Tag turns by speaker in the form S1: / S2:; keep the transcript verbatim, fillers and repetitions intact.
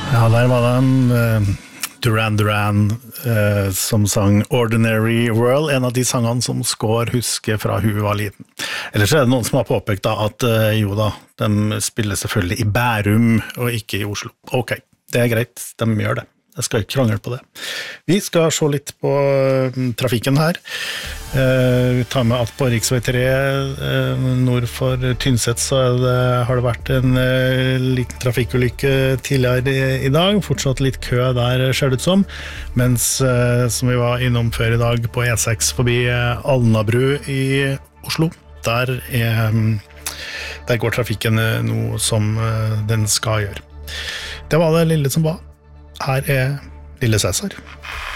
S1: Ja, der var det en uh, Duran Duran uh, som sang Ordinary World, en av de sangene som Skår husker fra hun var liten. Ellers er det noen som har påpekt da, at uh, jo da, de spiller selvfølgelig i Bærum og ikke i Oslo. Ok, det er greit, de gjør det. Jeg skal ikke krangle på det. Vi skal se litt på uh, trafikken her. Uh, vi tar med at på riksvei tre uh, nord for Tynset så er det, har det vært en uh, liten trafikkulykke tidligere i, i dag. Fortsatt litt kø der ser det ut som. Mens uh, som vi var innom før i dag på E seks forbi uh, Alnabru i Oslo, der, er, um, der går trafikken uh, noe som uh, den skal gjøre. Det var det lille som var. Her er Lille Cæsar.